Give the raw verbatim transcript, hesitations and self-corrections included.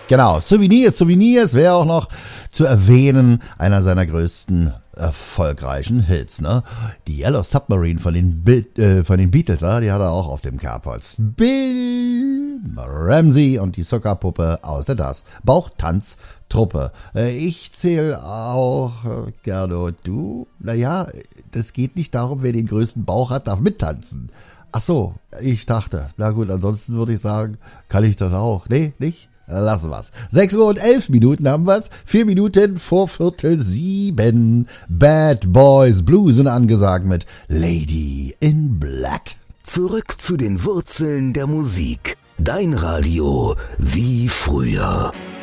Genau, Souvenirs, Souvenirs wäre auch noch zu erwähnen, einer seiner größten erfolgreichen Hits, ne? Die Yellow Submarine von den, Be- äh, von den Beatles, ja? Die hat er auch auf dem Kerbholz. Bill Ramsey und die Soccerpuppe aus der Das Bauchtanztruppe. Äh, ich zähle auch, äh, Gerdo, du? Naja, das geht nicht darum, wer den größten Bauch hat, darf mittanzen. Ach so, ich dachte, na gut, ansonsten würde ich sagen, kann ich das auch. Nee, nicht? Lassen wir's. sechs Uhr und elf Minuten haben wir's. Vier Minuten vor Viertel sieben. Bad Boys Blues sind angesagt mit Lady in Black. Zurück zu den Wurzeln der Musik. Dein Radio wie früher.